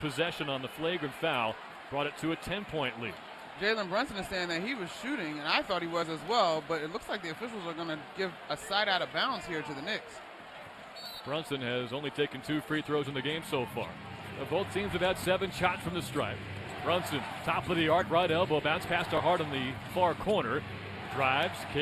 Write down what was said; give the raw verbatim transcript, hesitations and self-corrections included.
possession on the flagrant foul brought it to a ten-point lead. Jalen Brunson is saying that he was shooting, and I thought he was as well, but it looks like the officials are going to give a side out of bounds here to the Knicks. Brunson has only taken two free throws in the game so far. Now, both teams have had seven shots from the stripe. Brunson, top of the arc, right elbow, bounce past to Hart in the far corner. Drives,